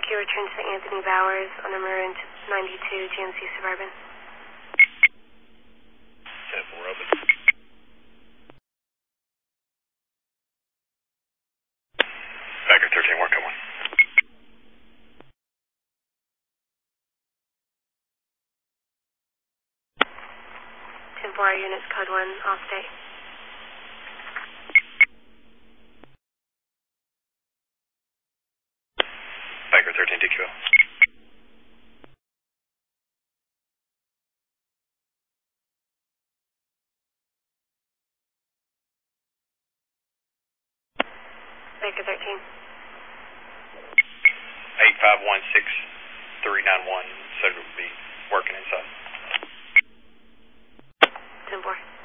Rescue returns to Anthony Bowers on a Maroon 92 GMC Suburban. 10-4 open. Backer 13, work on one. 10-4, units code 1, off state. Backer 13, DQL. Baker 13. 8516391 said it would be working inside. 10-4.